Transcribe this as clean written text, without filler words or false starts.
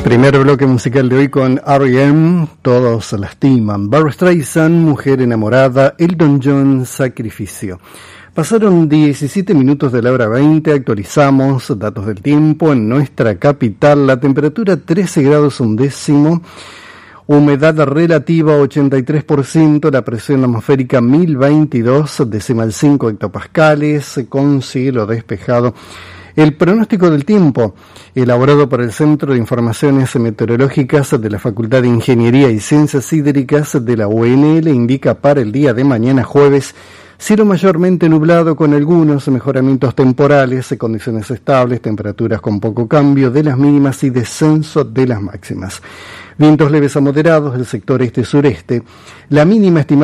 Primer bloque musical de hoy con R.E.M., Todos lastiman, Barbra Streisand, Mujer enamorada, Elton John, Sacrificio. Pasaron 17 minutos de la hora 20, actualizamos datos del tiempo en nuestra capital, la temperatura 13 grados un décimo, humedad relativa 83%, la presión atmosférica 1022,5 hectopascales, con cielo despejado. El pronóstico del tiempo, elaborado por el Centro de Informaciones Meteorológicas de la Facultad de Ingeniería y Ciencias Hídricas de la UNL, indica para el día de mañana jueves cielo mayormente nublado con algunos mejoramientos temporales, condiciones estables, temperaturas con poco cambio de las mínimas y descenso de las máximas. Vientos leves a moderados del sector este-sureste. La mínima estimada